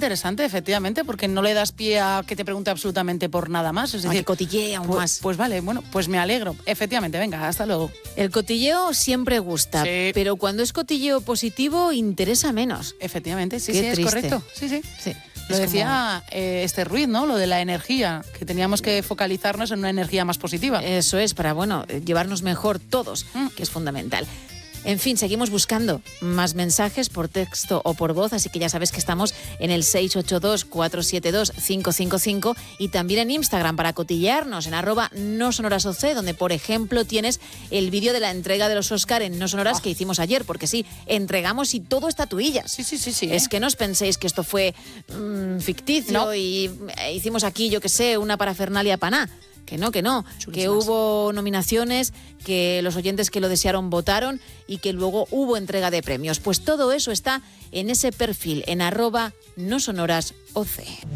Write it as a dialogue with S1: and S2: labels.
S1: interesante, efectivamente, porque no le das pie a que te pregunte absolutamente por nada más. Es decir,
S2: que cotillea aún más.
S1: Pues vale, bueno, pues me alegro. Efectivamente, venga, hasta luego.
S2: El cotilleo siempre gusta,
S1: Sí.
S2: pero cuando es cotilleo positivo interesa menos.
S1: Efectivamente, sí,
S2: Qué
S1: sí, es
S2: triste.
S1: correcto. Sí.
S2: Sí.
S1: Lo decía Esther Ruiz, ¿no? Lo de la energía, que teníamos que focalizarnos en una energía más positiva.
S2: Eso es, para, llevarnos mejor todos, que es fundamental. En fin, seguimos buscando más mensajes por texto o por voz, así que ya sabes que estamos en el 682-472-555 y también en Instagram para cotillearnos en @nosonorasoc, donde, por ejemplo, tienes el vídeo de la entrega de los Óscar en No Sonoras que hicimos ayer, porque sí, entregamos y todo estatuillas.
S1: Sí.
S2: Es que no os penséis que esto fue ficticio,
S1: No.
S2: y hicimos aquí, yo qué sé, una parafernalia paná. Que no,
S1: Chulísimas.
S2: que hubo nominaciones, que los oyentes que lo desearon votaron y que luego hubo entrega de premios. Pues todo eso está en ese perfil, en @nosonorasoc.